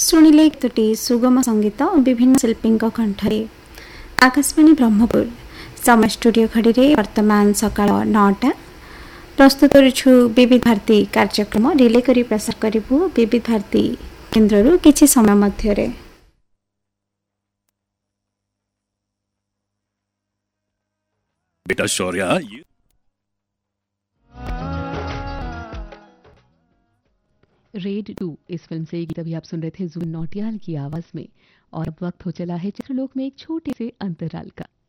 शुणिले गीतटी सुगम संगीत और विभिन्न शिल्पी कंठरे। आकाशवाणी ब्रह्मपुर समय स्टूडियो घड़ी वर्तमान सकाळ 9टा। प्रस्तुत करुछु विविध भारती कार्यक्रम रिले करी प्रसार करिबु विविध भारती केन्द्ररू किछि समय मध्यरे। बेटा शौर्या, रेड 2 इस फिल्म से गीत अभी आप सुन रहे थे जुबिन नौटियाल की आवाज में। और अब वक्त हो चला है चित्रलोक में एक छोटे से अंतराल का।